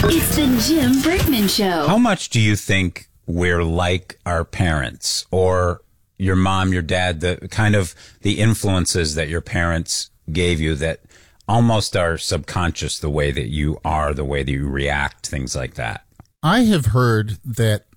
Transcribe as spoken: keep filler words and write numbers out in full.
It's the Jim Brickman Show. How much do you think we're like our parents or your mom, your dad, the kind of the influences that your parents gave you that almost are subconscious, the way that you are, the way that you react, things like that? I have heard that